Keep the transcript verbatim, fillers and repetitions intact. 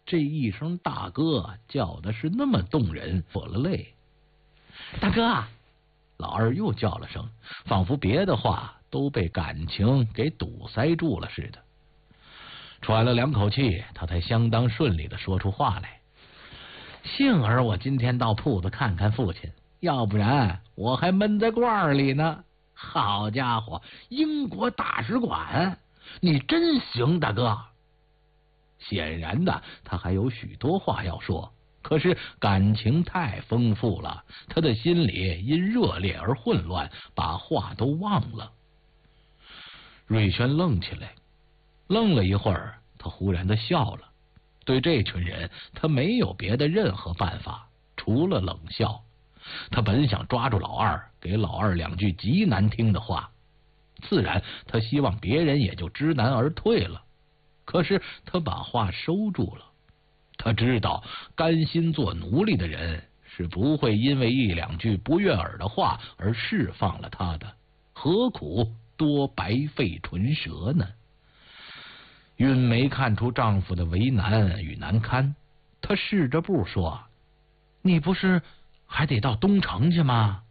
这一声大哥叫的是那么动人，落了泪。大哥，老二又叫了声，仿佛别的话都被感情给堵塞住了似的。喘了两口气，他才相当顺利的说出话来。幸而我今天到铺子看看父亲，要不然我还闷在罐里呢。好家伙，英国大使馆，你真行，大哥。显然的，他还有许多话要说，可是感情太丰富了，他的心里因热烈而混乱，把话都忘了。瑞轩愣起来，愣了一会儿，他忽然的笑了。对这群人，他没有别的任何办法，除了冷笑。他本想抓住老二，给老二两句极难听的话，自然他希望别人也就知难而退了。可是他把话收住了。他知道甘心做奴隶的人是不会因为一两句不悦耳的话而释放了他的，何苦多白费唇舌呢？韵梅看出丈夫的为难与难堪，她试着不说：“你不是还得到东城去吗？”